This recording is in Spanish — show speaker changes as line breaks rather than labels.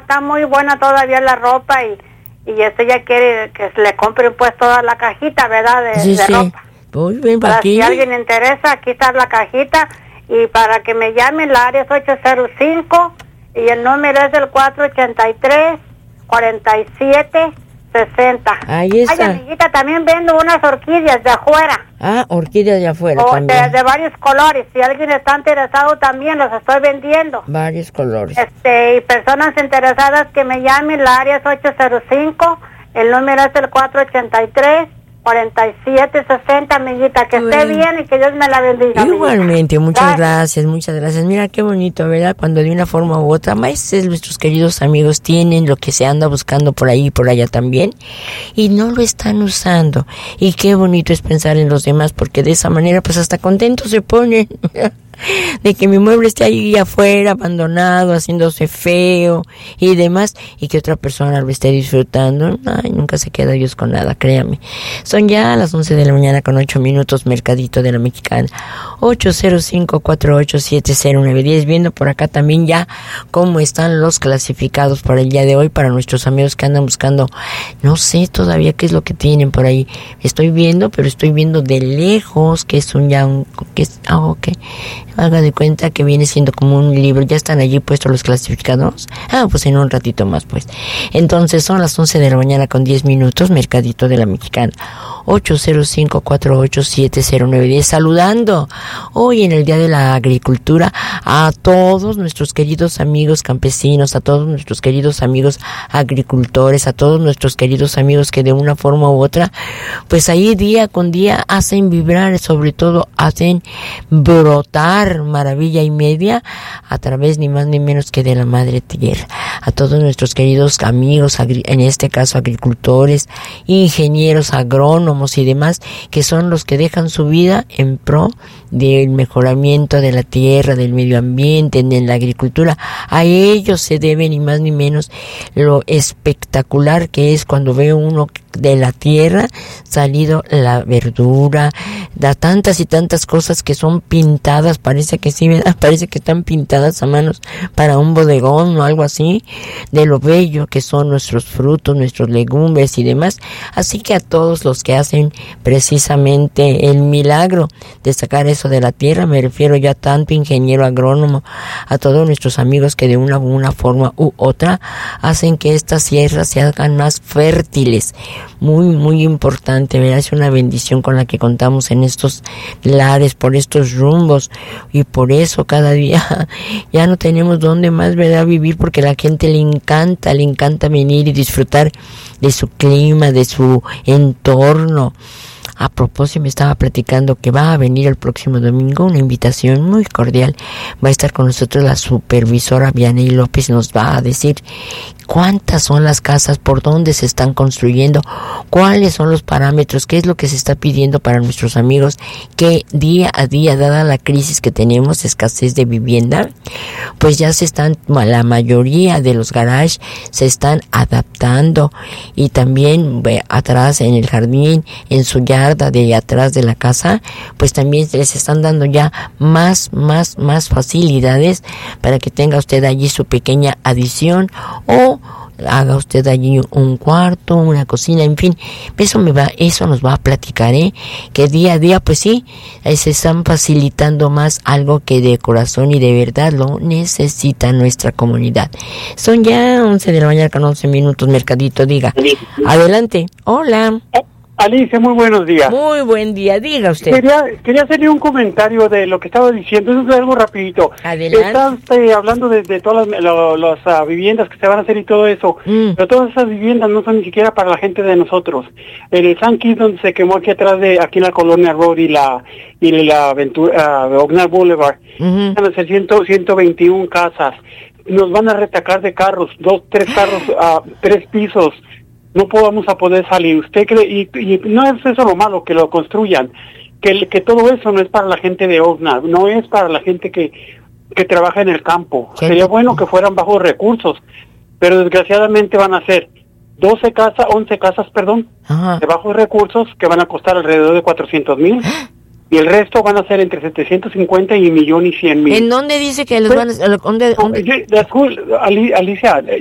está muy buena todavía la ropa y ella quiere que se le compre pues toda la cajita, ¿verdad? De ropa.
Muy bien,
para
aquí.
Si a alguien le interesa, aquí está la cajita. Y para que me llame, el área es 805 y el número es el 483-4760.
Ahí está.
Ay, amiguita, también vendo unas orquídeas de afuera.
Ah, orquídeas de afuera también.
De varios colores. Si alguien está interesado también los estoy vendiendo.
Varios colores.
Y personas interesadas que me llamen, el área es 805, el número es el 483-4760, amiguita, que esté bien y que Dios me la bendiga.
Igualmente, muchas gracias. Mira qué bonito, ¿verdad? Cuando de una forma u otra, más nuestros queridos amigos tienen lo que se anda buscando por ahí y por allá también, y no lo están usando. Y qué bonito es pensar en los demás, porque de esa manera, pues hasta contentos se ponen. De que mi mueble esté ahí afuera, abandonado, haciéndose feo y demás, y que otra persona lo esté disfrutando. Ay, nunca se queda Dios con nada, créame. Son ya las 11 de la mañana con 8 minutos, Mercadito de la Mexicana, 805-487-0910, viendo por acá también ya cómo están los clasificados para el día de hoy, para nuestros amigos que andan buscando, no sé todavía qué es lo que tienen por ahí. Estoy viendo de lejos, que es ok. Haga de cuenta que viene siendo como un libro. Ya están allí puestos los clasificados. Pues en un ratito más, pues. Entonces son las 11 de la mañana con 10 minutos, Mercadito de la Mexicana, 805-487-0910, saludando hoy en el Día de la Agricultura a todos nuestros queridos amigos campesinos, a todos nuestros queridos amigos agricultores, a todos nuestros queridos amigos que de una forma u otra, pues ahí día con día hacen vibrar, sobre todo hacen brotar maravilla y media a través ni más ni menos que de la madre tierra. A todos nuestros queridos amigos, en este caso agricultores, ingenieros, agrónomos y demás, que son los que dejan su vida en pro del mejoramiento de la tierra, del medio ambiente, de la agricultura. A ellos se debe ni más ni menos lo espectacular que es cuando ve uno de la tierra salido la verdura, da tantas y tantas cosas que son pintadas, parece que sí, ¿verdad? Parece que están pintadas a manos para un bodegón o algo así, de lo bello que son nuestros frutos, nuestros legumbres y demás. Así que a todos los que hacen precisamente el milagro de sacar eso de la tierra, me refiero ya tanto ingeniero agrónomo, a todos nuestros amigos que de una forma u otra hacen que estas tierras se hagan más fértiles. Muy, muy importante, ¿verdad? Es una bendición con la que contamos en estos lares, por estos rumbos, y por eso cada día ya no tenemos dónde más, ¿verdad?, vivir, porque a la gente le encanta venir y disfrutar de su clima, de su entorno. A propósito, me estaba platicando que va a venir el próximo domingo una invitación muy cordial. Va a estar con nosotros la supervisora Vianey López, nos va a decir cuántas son las casas, por dónde se están construyendo, cuáles son los parámetros, qué es lo que se está pidiendo para nuestros amigos, que día a día, dada la crisis que tenemos, escasez de vivienda, pues ya la mayoría de los garages se están adaptando, y también atrás en el jardín, en su yarda de atrás de la casa, pues también les están dando ya más facilidades para que tenga usted allí su pequeña adición, o haga usted allí un cuarto, una cocina, en fin. Eso nos va a platicar, que día a día, pues sí, se están facilitando más, algo que de corazón y de verdad lo necesita nuestra comunidad. Son ya 11 de la mañana con 11 minutos, Mercadito, diga. Adelante. Hola.
Alicia, muy buenos días.
Muy buen día, diga usted.
Quería hacerle un comentario de lo que estaba diciendo, eso es algo rapidito.
Adelante.
Está hablando de todas las viviendas que se van a hacer y todo eso, pero todas esas viviendas no son ni siquiera para la gente de nosotros. En el San Quis, donde se quemó aquí atrás aquí en la Colonia Road y la Aventura, Ognal Boulevard, van a ser 121 casas. Nos van a retacar de carros, 3 carros, 3 pisos. No podamos a poder salir. ¿Usted cree? Y no es eso lo malo, que lo construyan, que todo eso no es para la gente de Oxnard, no es para la gente que trabaja en el campo. Sería bueno que fueran bajos recursos, pero desgraciadamente van a ser 11 casas, de bajos recursos, que van a costar alrededor de 400,000. Y el resto van a ser entre 750 y 1,100,000.
¿En dónde dice que los van a...? ¿Dónde?
Alicia,